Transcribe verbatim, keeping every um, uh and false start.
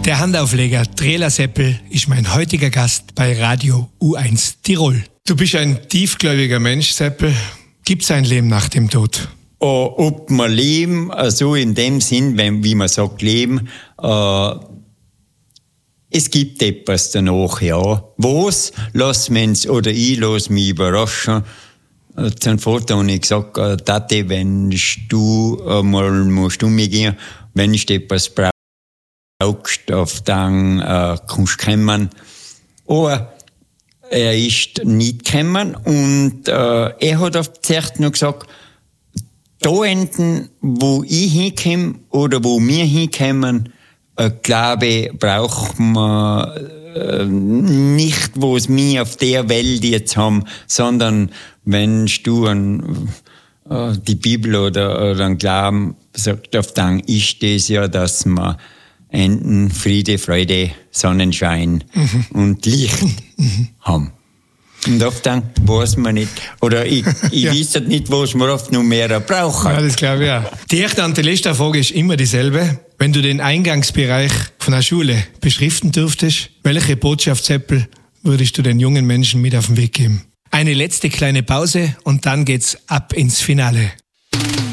Der Handaufleger Trela Seppel ist mein heutiger Gast bei Radio U eins Tirol. Du bist ein tiefgläubiger Mensch, Seppel. Gibt es ein Leben nach dem Tod? Oh, ob wir leben, also in dem Sinn, wenn, wie man sagt, leben, äh, es gibt etwas danach, ja. Was, lass uns, oder ich lass mich überraschen. Zum Vater habe ich gesagt, äh, Tate, wenn du einmal musst umgehen, wenn ich etwas brauche, auf dann äh, kannst du kommen. Aber er ist nicht gekommen und äh, er hat auf die Zeit noch gesagt, da enden, wo ich hinkomme oder wo wir hinkommen, äh, glaube ich, brauchen wir äh, nicht, was wir auf der Welt jetzt haben, sondern wenn du an äh, die Bibel oder, oder an Glauben sagt, auf dann ist das ja, dass man enden Friede, Freude, Sonnenschein mhm. und Licht mhm. haben. Und oft dann weiß man nicht, oder ich, ich ja. weiß nicht, was wir oft noch mehr brauchen. Ja, das glaube ich ja. Die echte und die letzte Frage ist immer dieselbe. Wenn du den Eingangsbereich von der Schule beschriften dürftest, welche Botschaft, Seppel, würdest du den jungen Menschen mit auf den Weg geben? Eine letzte kleine Pause und dann geht's ab ins Finale.